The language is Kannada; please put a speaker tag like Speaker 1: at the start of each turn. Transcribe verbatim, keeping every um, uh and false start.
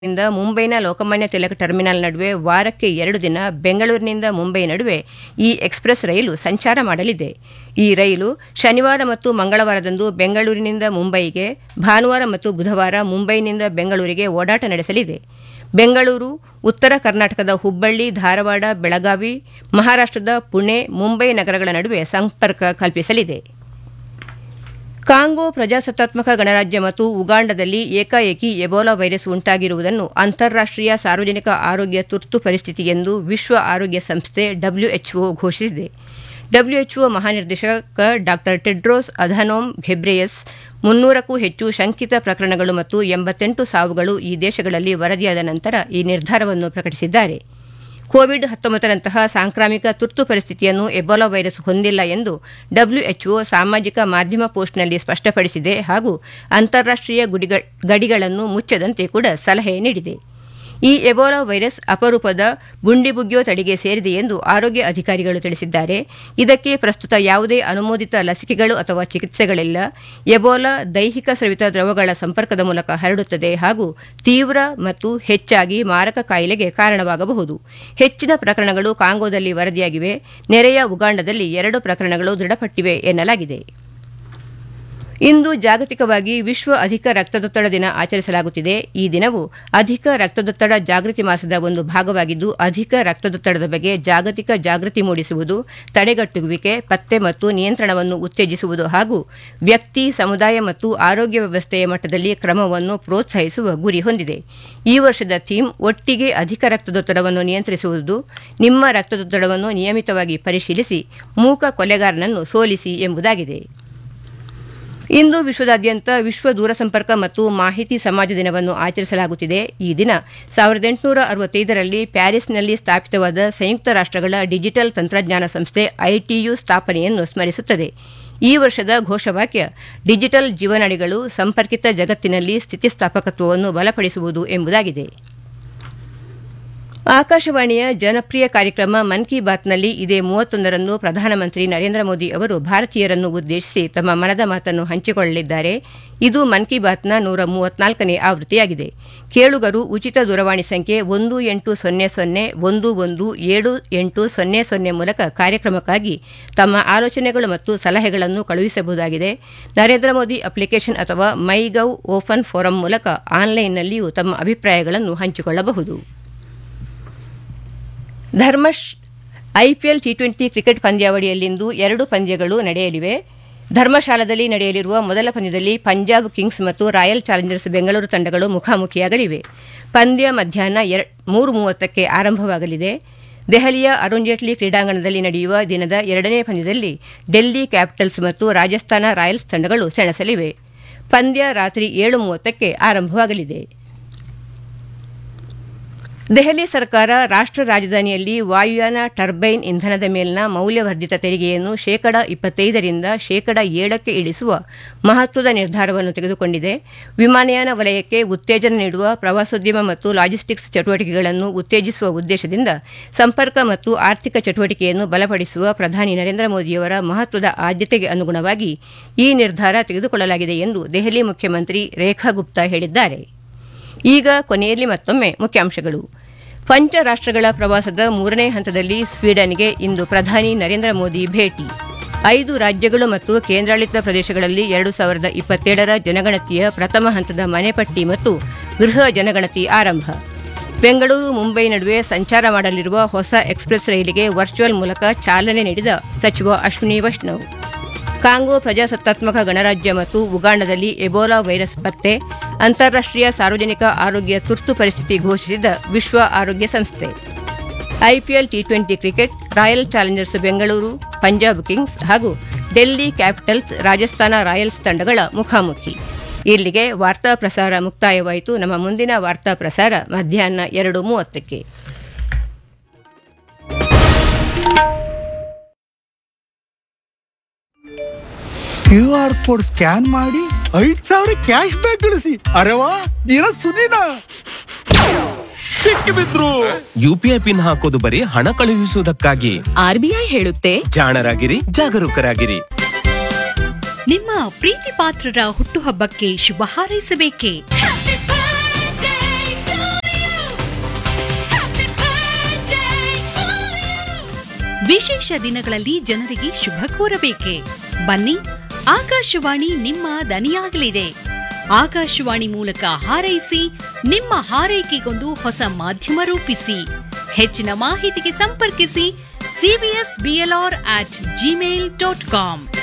Speaker 1: ನಿಂದ ಮುಂಬೈನ ಲೋಕಮಾನ್ಯ ತಿಲಕ್ ಟರ್ಮಿನಲ್ ನಡುವೆ ವಾರಕ್ಕೆ ಎರಡು ದಿನ ಬೆಂಗಳೂರಿನಿಂದ ಮುಂಬೈ ನಡುವೆ ಈ ಎಕ್ಸ್ಪ್ರೆಸ್ ರೈಲು ಸಂಚಾರ ಮಾಡಲಿದೆ. ಈ ರೈಲು ಶನಿವಾರ ಮತ್ತು ಮಂಗಳವಾರದಂದು ಬೆಂಗಳೂರಿನಿಂದ ಮುಂಬೈಗೆ, ಭಾನುವಾರ ಮತ್ತು ಬುಧವಾರ ಮುಂಬೈನಿಂದ ಬೆಂಗಳೂರಿಗೆ ಓಡಾಟ ನಡೆಸಲಿದೆ. ಬೆಂಗಳೂರು, ಉತ್ತರ ಕರ್ನಾಟಕದ ಹುಬ್ಬಳ್ಳಿ, ಧಾರವಾಡ, ಬೆಳಗಾವಿ, ಮಹಾರಾಷ್ಟದ ಪುಣೆ, ಮುಂಬೈ ನಗರಗಳ ನಡುವೆ ಸಂಪರ್ಕ ಕಲ್ಪಿಸಲಿದೆ. ಕಾಂಗೋ ಪ್ರಜಾಸತ್ತಾತ್ಮಕ ಗಣರಾಜ್ಯ ಮತ್ತು ಉಗಾಂಡದಲ್ಲಿ ಏಕಾಏಕಿ ಎಬೋಲಾ ವೈರಸ್ ಉಂಟಾಗಿರುವುದನ್ನು ಅಂತಾರಾಷ್ಟೀಯ ಸಾರ್ವಜನಿಕ ಆರೋಗ್ಯ ತುರ್ತು ಪರಿಸ್ಥಿತಿ ಎಂದು ವಿಶ್ವ ಆರೋಗ್ಯ ಸಂಸ್ಥೆ ಡಬ್ಲ್ಯೂಎಚ್ಒ ಘೋಷಿಸಿದೆ. ಡಬ್ಲ್ಯೂಎಚ್ಒ ಮಹಾನಿರ್ದೇಶಕ ಡಾ ಟೆಡ್ರೋಸ್ ಅಧನೋಮ್ ಘೆಬ್ರೆಯಸ್ ಮುನ್ನೂರಕ್ಕೂ ಹೆಚ್ಚು ಶಂಕಿತ ಪ್ರಕರಣಗಳು ಮತ್ತು ಎಂಬತ್ತೆಂಟು ಸಾವುಗಳು ಈ ದೇಶಗಳಲ್ಲಿ ವರದಿಯಾದ ನಂತರ ಈ ನಿರ್ಧಾರವನ್ನು ಪ್ರಕಟಿಸಿದ್ದಾರೆ. ಕೋವಿಡ್ ಹತ್ತೊಂಬತ್ತರಂತಹ ಸಾಂಕ್ರಾಮಿಕ ತುರ್ತು ಪರಿಸ್ಥಿತಿಯನ್ನು ಎಬೋಲಾ ವೈರಸ್ ಹೊಂದಿಲ್ಲ ಎಂದು ಡಬ್ಲ್ಯೂಎಚ್ಒ ಸಾಮಾಜಿಕ ಮಾಧ್ಯಮ ಪೋಸ್ಟ್ನಲ್ಲಿ ಸ್ಪಷ್ಟಪಡಿಸಿದೆ ಹಾಗೂ ಅಂತಾರಾಷ್ಟೀಯ ಗಡಿಗಳನ್ನು ಮುಚ್ಚದಂತೆ ಕೂಡ ಸಲಹೆ ನೀಡಿದೆ. ಈ ಎಬೋಲಾ ವೈರಸ್ ಅಪರೂಪದ ಬುಂಡಿಬುಗ್ಯೋ ತಳಿಗೆ ಸೇರಿದೆ ಎಂದು ಆರೋಗ್ಯ ಅಧಿಕಾರಿಗಳು ತಿಳಿಸಿದ್ದಾರೆ. ಇದಕ್ಕೆ ಪ್ರಸ್ತುತ ಯಾವುದೇ ಅನುಮೋದಿತ ಲಸಿಕೆಗಳು ಅಥವಾ ಚಿಕಿತ್ಸೆಗಳಿಲ್ಲ. ಎಬೋಲಾ ದೈಹಿಕ ಸ್ರವಿತ ದ್ರವಗಳ ಸಂಪರ್ಕದ ಮೂಲಕ ಹರಡುತ್ತದೆ ಹಾಗೂ ತೀವ್ರ ಮತ್ತು ಹೆಚ್ಚಾಗಿ ಮಾರಕ ಕಾಯಿಲೆಗೆ ಕಾರಣವಾಗಬಹುದು. ಹೆಚ್ಚಿನ ಪ್ರಕರಣಗಳು ಕಾಂಗೋದಲ್ಲಿ ವರದಿಯಾಗಿವೆ. ನೆರೆಯ ಉಗಾಂಡದಲ್ಲಿ ಎರಡು ಪ್ರಕರಣಗಳು ದೃಢಪಟ್ಟಿವೆ ಎನ್ನಲಾಗಿದೆ. ಇಂದು ಜಾಗತಿಕವಾಗಿ ವಿಶ್ವ ಅಧಿಕ ರಕ್ತದೊತ್ತಡ ದಿನ ಆಚರಿಸಲಾಗುತ್ತಿದೆ. ಈ ದಿನವು ಅಧಿಕ ರಕ್ತದೊತ್ತಡ ಜಾಗೃತಿ ಮಾಸದ ಒಂದು ಭಾಗವಾಗಿದ್ದು, ಅಧಿಕ ರಕ್ತದೊತ್ತಡದ ಬಗ್ಗೆ ಜಾಗತಿಕ ಜಾಗೃತಿ ಮೂಡಿಸುವುದು, ತಡೆಗಟ್ಟುವಿಕೆ, ಪತ್ತೆ ಮತ್ತು ನಿಯಂತ್ರಣವನ್ನು ಉತ್ತೇಜಿಸುವುದು ಹಾಗೂ ವ್ಯಕ್ತಿ, ಸಮುದಾಯ ಮತ್ತು ಆರೋಗ್ಯ ವ್ಯವಸ್ಥೆಯ ಮಟ್ಟದಲ್ಲಿ ಕ್ರಮವನ್ನು ಪ್ರೋತ್ಸಾಹಿಸುವ ಗುರಿ ಹೊಂದಿದೆ. ಈ ವರ್ಷದ ಥೀಮ್ ಒಟ್ಟಿಗೆ ಅಧಿಕ ರಕ್ತದೊತ್ತಡವನ್ನು ನಿಯಂತ್ರಿಸುವುದು, ನಿಮ್ಮ ರಕ್ತದೊತ್ತಡವನ್ನು ನಿಯಮಿತವಾಗಿ ಪರಿಶೀಲಿಸಿ, ಮೂಕ ಕೊಲೆಗಾರನನ್ನು ಸೋಲಿಸಿ ಎಂಬುದಾಗಿದೆ. ಇಂದು ವಿಶ್ವದಾದ್ಯಂತ ವಿಶ್ವ ದೂರಸಂಪರ್ಕ ಮತ್ತು ಮಾಹಿತಿ ಸಮಾಜ ದಿನವನ್ನು ಆಚರಿಸಲಾಗುತ್ತಿದೆ. ಈ ದಿನ ಸಾವಿರದ ಎಂಟುನೂರ ಅರವತ್ತೈದರಲ್ಲಿ ಪ್ಯಾರಿಸ್ನಲ್ಲಿ ಸ್ಥಾಪಿತವಾದ ಸಂಯುಕ್ತ ರಾಷ್ಟಗಳ ಡಿಜಿಟಲ್ ತಂತ್ರಜ್ಞಾನ ಸಂಸ್ಥೆ ಐಟಿಯು ಸ್ಥಾಪನೆಯನ್ನು ಸ್ಮರಿಸುತ್ತದೆ. ಈ ವರ್ಷದ ಘೋಷವಾಕ್ಯ ಡಿಜಿಟಲ್ ಜೀವನಾಡಿಗಳು, ಸಂಪರ್ಕಿತ ಜಗತ್ತಿನಲ್ಲಿ ಸ್ಥಿತಿಸ್ಥಾಪಕತ್ವವನ್ನು ಬಲಪಡಿಸುವುದು ಎಂಬುದಾಗಿದೆ. ಆಕಾಶವಾಣಿಯ ಜನಪ್ರಿಯ ಕಾರ್ಯಕ್ರಮ ಮನ್ ಕಿ ಬಾತ್ನಲ್ಲಿ ಇದೇ ಮೂವತ್ತೊಂದರಂದು ಪ್ರಧಾನಮಂತ್ರಿ ನರೇಂದ್ರ ಮೋದಿ ಅವರು ಭಾರತೀಯರನ್ನು ಉದ್ದೇಶಿಸಿ ತಮ್ಮ ಮನದ ಮಾತನ್ನು ಹಂಚಿಕೊಳ್ಳಲಿದ್ದಾರೆ. ಇದು ಮನ್ ಕಿ ಬಾತ್ನ ನೂರ ಮೂವತ್ನಾಲ್ಕನೇ ಆವೃತ್ತಿಯಾಗಿದೆ. ಕೇಳುಗರು ಉಚಿತ ದೂರವಾಣಿ ಸಂಖ್ಯೆ ಒಂದು ಎಂಟು ಸೊನ್ನೆ ಸೊನ್ನೆ ಒಂದು ಒಂದು ಏಳು ಎಂಟು ಸೊನ್ನೆ ಸೊನ್ನೆ ಮೂಲಕ ಕಾರ್ಯಕ್ರಮಕ್ಕಾಗಿ ತಮ್ಮ ಆಲೋಚನೆಗಳು ಮತ್ತು ಸಲಹೆಗಳನ್ನು ಕಳುಹಿಸಬಹುದಾಗಿದೆ. ನರೇಂದ್ರ ಮೋದಿ ಅಪ್ಲಿಕೇಶನ್ ಅಥವಾ ಮೈ ಗೌ ಓಪನ್ ಫೋರಂ ಮೂಲಕ ಆನ್ಲೈನ್ನಲ್ಲಿಯೂ ತಮ್ಮ ಅಭಿಪ್ರಾಯಗಳನ್ನು ಹಂಚಿಕೊಳ್ಳಬಹುದು. ಧರ್ಮಶ್ ಐಪಿಎಲ್ ಟಿ ಟ್ವೆಂಟಿ ಕ್ರಿಕೆಟ್ ಪಂದ್ಯಾವಳಿಯಲ್ಲಿಂದು ಎರಡು ಪಂದ್ಯಗಳು ನಡೆಯಲಿವೆ. ಧರ್ಮಶಾಲಾದಲ್ಲಿ ನಡೆಯಲಿರುವ ಮೊದಲ ಪಂದ್ಯದಲ್ಲಿ ಪಂಜಾಬ್ ಕಿಂಗ್ಸ್ ಮತ್ತು ರಾಯಲ್ ಚಾಲೆಂಜರ್ಸ್ ಬೆಂಗಳೂರು ತಂಡಗಳು ಮುಖಾಮುಖಿಯಾಗಲಿವೆ. ಪಂದ್ಯ ಮಧ್ಯಾಹ್ನ ಮೂರು ಮೂವತ್ತಕ್ಕೆ ಆರಂಭವಾಗಲಿದೆ. ದೆಹಲಿಯ ಅರುಣ್ ಜೇಟ್ಲಿ ಕ್ರೀಡಾಂಗಣದಲ್ಲಿ ನಡೆಯುವ ದಿನದ ಎರಡನೇ ಪಂದ್ಯದಲ್ಲಿ ಡೆಲ್ಲಿ ಕ್ಯಾಪಿಟಲ್ಸ್ ಮತ್ತು ರಾಜಸ್ಥಾನ ರಾಯಲ್ಸ್ ತಂಡಗಳು ಸೆಣಸಲಿವೆ. ಪಂದ್ಯ ರಾತ್ರಿ ಏಳು ಮೂವತ್ತಕ್ಕೆ ಆರಂಭವಾಗಲಿದೆ. ದೆಹಲಿ ಸರ್ಕಾರ ರಾಷ್ಟ್ರ ರಾಜಧಾನಿಯಲ್ಲಿ ವಾಯುಯಾನ ಟರ್ಬೈನ್ ಇಂಧನದ ಮೇಲಿನ ಮೌಲ್ಯವರ್ಧಿತ ತೆರಿಗೆಯನ್ನು ಶೇಕಡ ಇಪ್ಪತ್ತೈದರಿಂದ ಶೇಕಡ ಏಳಕ್ಕೆ ಇಳಿಸುವ ಮಹತ್ವದ ನಿರ್ಧಾರವನ್ನು ತೆಗೆದುಕೊಂಡಿದೆ. ವಿಮಾನಯಾನ ವಲಯಕ್ಕೆ ಉತ್ತೇಜನ ನೀಡುವ ಪ್ರವಾಸೋದ್ಯಮ ಮತ್ತು ಲಾಜಿಸ್ಟಿಕ್ಸ್ ಚಟುವಟಿಕೆಗಳನ್ನು ಉತ್ತೇಜಿಸುವ ಉದ್ದೇಶದಿಂದ ಸಂಪರ್ಕ ಮತ್ತು ಆರ್ಥಿಕ ಚಟುವಟಿಕೆಯನ್ನು ಬಲಪಡಿಸುವ ಪ್ರಧಾನಿ ನರೇಂದ್ರ ಮೋದಿಯವರ ಮಹತ್ವದ ಆದ್ಯತೆಗೆ ಅನುಗುಣವಾಗಿ ಈ ನಿರ್ಧಾರ ತೆಗೆದುಕೊಳ್ಳಲಾಗಿದೆ ಎಂದು ದೆಹಲಿ ಮುಖ್ಯಮಂತ್ರಿ ರೇಖಾ ಗುಪ್ತಾ ಹೇಳಿದ್ದಾರೆ. ಈಗ ಕೊನೆಯಲ್ಲಿ ಮತ್ತೊಮ್ಮೆ ಮುಖ್ಯಾಂಶಗಳು. ಪಂಚ ರಾಷ್ಟ್ರಗಳ ಪ್ರವಾಸದ ಮೂರನೇ ಹಂತದಲ್ಲಿ ಸ್ವೀಡನ್ಗೆ ಇಂದು ಪ್ರಧಾನಿ ನರೇಂದ್ರ ಮೋದಿ ಭೇಟಿ. ಐದು ರಾಜ್ಯಗಳು ಮತ್ತು ಕೇಂದ್ರಾಡಳಿತ ಪ್ರದೇಶಗಳಲ್ಲಿ ಎರಡು ಸಾವಿರದ ಇಪ್ಪತ್ತೇಳರ ಜನಗಣತಿಯ ಪ್ರಥಮ ಹಂತದ ಮನೆಪಟ್ಟಿ ಮತ್ತು ಗೃಹ ಜನಗಣತಿ ಆರಂಭ. ಬೆಂಗಳೂರು ಮುಂಬೈ ನಡುವೆ ಸಂಚಾರ ಮಾಡಲಿರುವ ಹೊಸ ಎಕ್ಸ್ಪ್ರೆಸ್ ರೈಲಿಗೆ ವರ್ಚುವಲ್ ಮೂಲಕ ಚಾಲನೆ ನೀಡಿದ ಸಚಿವ ಅಶ್ವಿನಿ ವೈಷ್ಣವ್. ಕಾಂಗೋ ಪ್ರಜಾಸತ್ತಾತ್ಮಕ ಗಣರಾಜ್ಯ ಮತ್ತು ಉಗಾಂಡದಲ್ಲಿ ಎಬೋಲಾ ವೈರಸ್ ಪತ್ತೆ, ಅಂತಾರಾಷ್ಟೀಯ ಸಾರ್ವಜನಿಕ ಆರೋಗ್ಯ ತುರ್ತು ಪರಿಸ್ಥಿತಿ ಘೋಷಿಸಿದ ವಿಶ್ವ ಆರೋಗ್ಯ ಸಂಸ್ಥೆ. IPL T twenty cricket, royal Challengers Bengaluru, Punjab Kings ಹಾಗೂ ಡೆಲ್ಲಿ ಕ್ಯಾಪಿಟಲ್ಸ್ ರಾಜಸ್ಥಾನ ರಾಯಲ್ಸ್ ತಂಡಗಳ ಮುಖಾಮುಖಿ. ಇಲ್ಲಿಗೆ ವಾರ್ತಾ ಪ್ರಸಾರ ಮುಕ್ತಾಯವಾಯಿತು. ನಮ್ಮ ಮುಂದಿನ ವಾರ್ತಾ ಪ್ರಸಾರ ಮಧ್ಯಾಹ್ನ ಎರಡು ಮೂವತ್ತಕ್ಕೆ.
Speaker 2: ಕ್ಯೂ ಆರ್ ಕೋಡ್ ಸ್ಕ್ಯಾನ್ ಮಾಡಿ ಐದ್ ಸಾವಿರ ಕ್ಯಾಶ್ ಬ್ಯಾಕ್ ಗಳಿಸಿ. ಅರೆವಾ ದಿನ ಸುದಿನ
Speaker 3: ಸಿಕ್ಕಿಬಿದ್ರು. ಯುಪಿಐ ಪಿನ್ ಹಾಕೋದು ಬರೀ ಹಣ ಕಳುಹಿಸುವುದಕ್ಕಾಗಿ.
Speaker 4: ಆರ್ಬಿಐ ಹೇಳುತ್ತೆ,
Speaker 3: ಜಾಣರಾಗಿರಿ, ಜಾಗರೂಕರಾಗಿರಿ.
Speaker 5: ನಿಮ್ಮ ಪ್ರೀತಿ ಪಾತ್ರರ ಹುಟ್ಟುಹಬ್ಬಕ್ಕೆ ಶುಭ ಹಾರೈಸಬೇಕೇ? ವಿಶೇಷ ದಿನಗಳಲ್ಲಿ ಜನರಿಗೆ ಶುಭ ಕೋರಬೇಕೆ? ಬನ್ನಿ, ಆಕಾಶವಾಣಿ ನಿಮ್ಮ ದನಿಯಾಗಲಿದೆ. ಆಕಾಶವಾಣಿ ಮೂಲಕ ಹಾರೈಸಿ, ನಿಮ್ಮ ಹಾರೈಕೆಗೊಂದು ಹೊಸ ಮಾಧ್ಯಮ ರೂಪಿಸಿ. ಹೆಚ್ಚಿನ ಮಾಹಿತಿಗೆ ಸಂಪರ್ಕಿಸಿ CBS BLR at Gmail dot com.